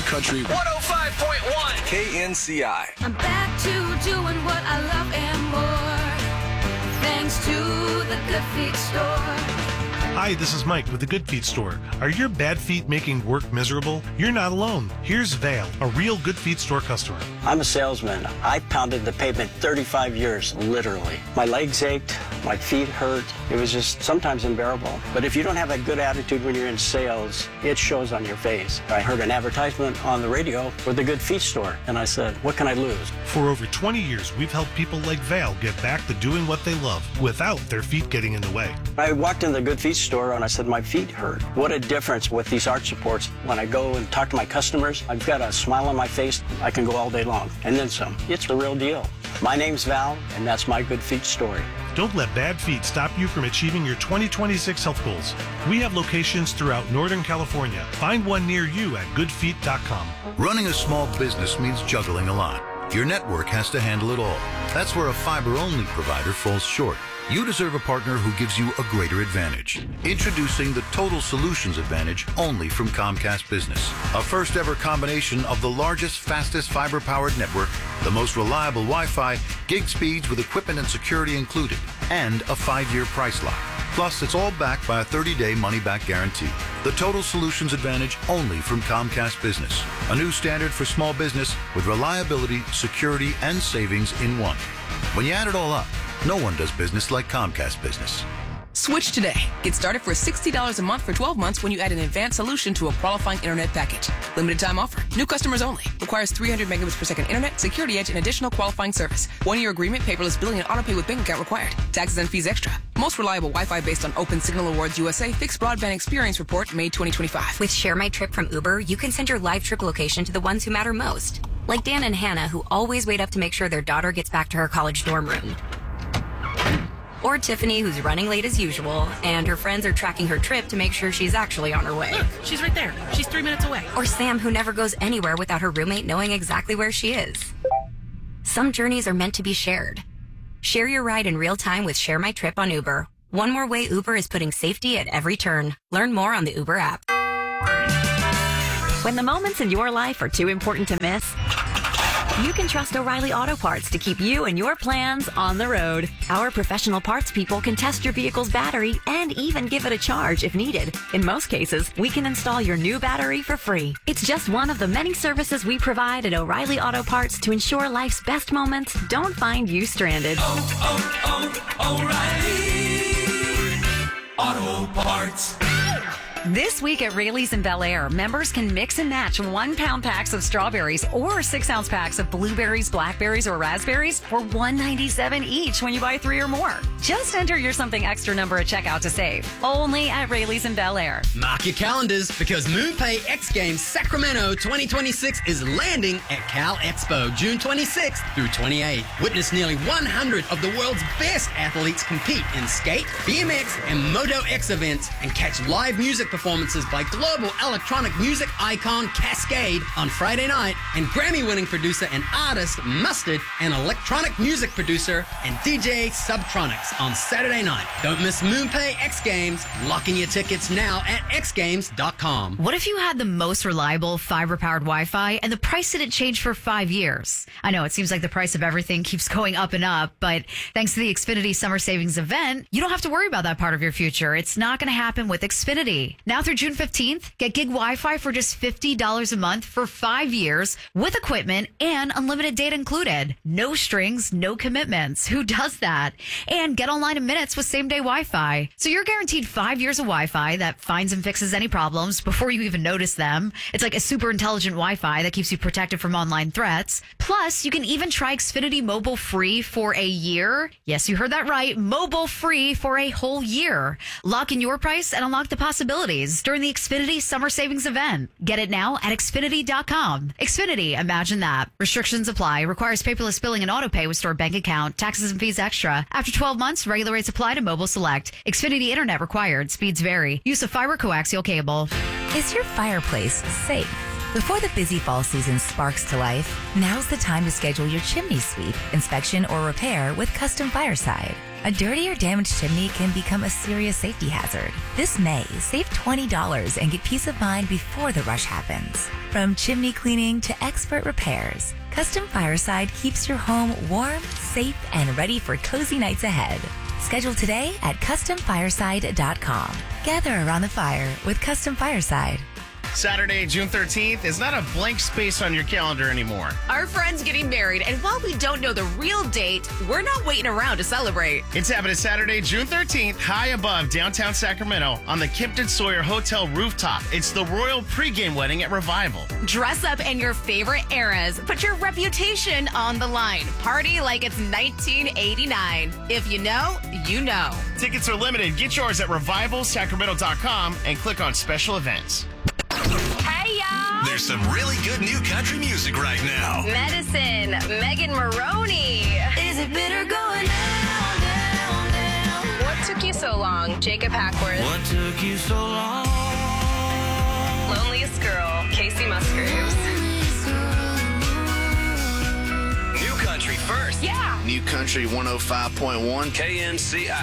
Country 105.1 KNCI. I'm back to doing what I love and more, thanks to the Good Feet Store. Hi, this is Mike with the Good Feet Store. Are your bad feet making work miserable? You're not alone. Here's Vale, a real Good Feet Store customer. I'm a salesman. I pounded the pavement 35 years, literally. My legs ached, my feet hurt. It was just sometimes unbearable. But if you don't have a good attitude when you're in sales, it shows on your face. I heard an advertisement on the radio for the Good Feet Store, and I said, what can I lose? For over 20 years, we've helped people like Vale get back to doing what they love without their feet getting in the way. I walked in the Good Feet Store and I said, my feet hurt. What a difference with these arch supports. When I go and talk to my customers, I've got a smile on my face. I can go all day long, and then some. It's the real deal. My name's Val, and that's my Good Feet story. Don't let bad feet stop you from achieving your 2026 health goals. We have locations throughout Northern California. Find one near you at goodfeet.com. Running a small business means juggling a lot. Your network has to handle it all. That's where a fiber-only provider falls short. You deserve a partner who gives you a greater advantage. Introducing the Total Solutions Advantage only from Comcast Business. A first ever combination of the largest, fastest fiber-powered network, the most reliable Wi-Fi, gig speeds with equipment and security included, and a 5-year price lock. Plus, it's all backed by a 30-day money-back guarantee. The Total Solutions Advantage only from Comcast Business. A new standard for small business with reliability, security, and savings in one. When you add it all up, no one does business like Comcast Business. Switch today. Get started for $60 a month for 12 months when you add an advanced solution to a qualifying internet package. Limited time offer. New customers only. Requires 300 megabits per second internet, security edge, and additional qualifying service. 1-year agreement, paperless billing, and autopay with bank account required. Taxes and fees extra. Most reliable Wi-Fi based on Open Signal Awards USA Fixed Broadband Experience Report, May 2025. With Share My Trip from Uber, you can send your live trip location to the ones who matter most. Like Dan and Hannah, who always wait up to make sure their daughter gets back to her college dorm room. Or Tiffany, who's running late as usual, and her friends are tracking her trip to make sure she's actually on her way. Look, she's right there. She's 3 minutes away. Or Sam, who never goes anywhere without her roommate knowing exactly where she is. Some journeys are meant to be shared. Share your ride in real time with Share My Trip on Uber. One more way Uber is putting safety at every turn. Learn more on the Uber app. When the moments in your life are too important to miss, you can trust O'Reilly Auto Parts to keep you and your plans on the road. Our professional parts people can test your vehicle's battery and even give it a charge if needed. In most cases, we can install your new battery for free. It's just one of the many services we provide at O'Reilly Auto Parts to ensure life's best moments don't find you stranded. O'Reilly Auto Parts. This week at Rayleigh's in Bel Air, members can mix and match 1-pound packs of strawberries or 6-ounce packs of blueberries, blackberries, or raspberries for $1.97 each when you buy 3 or more. Just enter your something extra number at checkout to save. Only at Rayleigh's in Bel Air. Mark your calendars because MoonPay X Games Sacramento 2026 is landing at Cal Expo June 26th through 28th. Witness nearly 100 of the world's best athletes compete in skate, BMX, and Moto X events and catch live music performances by global electronic music icon Cascade on Friday night and Grammy-winning producer and artist Mustard and electronic music producer and DJ Subtronics on Saturday night. Don't miss MoonPay X Games. Lock in your tickets now at xgames.com. What if you had the most reliable fiber-powered Wi-Fi and the price didn't change for 5 years? I know it seems like the price of everything keeps going up and up, but thanks to the Xfinity Summer Savings event, you don't have to worry about that part of your future. It's not going to happen with Xfinity. Now through June 15th, get gig Wi-Fi for just $50 a month for 5 years with equipment and unlimited data included. No strings, no commitments. Who does that? And get online in minutes with same-day Wi-Fi. So you're guaranteed 5 years of Wi-Fi that finds and fixes any problems before you even notice them. It's like a super intelligent Wi-Fi that keeps you protected from online threats. Plus, you can even try Xfinity Mobile free for a year. Yes, you heard that right. Mobile free for a whole year. Lock in your price and unlock the possibilities during the Xfinity Summer Savings event. Get it now at Xfinity.com. Xfinity, imagine that. Restrictions apply. Requires paperless billing and autopay with stored bank account. Taxes and fees extra. After 12 months, regular rates apply to mobile select. Xfinity Internet required. Speeds vary. Use of fiber coaxial cable. Is your fireplace safe? Before the busy fall season sparks to life, now's the time to schedule your chimney sweep, inspection, or repair with Custom Fireside. A dirty or damaged chimney can become a serious safety hazard. This May, save $20 and get peace of mind before the rush happens. From chimney cleaning to expert repairs, Custom Fireside keeps your home warm, safe, and ready for cozy nights ahead. Schedule today at CustomFireside.com. Gather around the fire with Custom Fireside. Saturday, June 13th is not a blank space on your calendar anymore. Our friend's getting married, and while we don't know the real date, we're not waiting around to celebrate. It's happening Saturday, June 13th, high above downtown Sacramento on the Kimpton Sawyer Hotel rooftop. It's the royal pregame wedding at Revival. Dress up in your favorite eras. Put your reputation on the line. Party like it's 1989. If you know, you know. Tickets are limited. Get yours at revivalsacramento.com and click on special events. Hey, y'all. There's some really good new country music right now. Medicine, Megan Maroney. Is it bitter going down, down, down? What took you so long? Jacob Hackworth. What took you so long? Loneliest Girl, Casey Musgraves. New country first. Yeah. New Country 105.1 KNCI.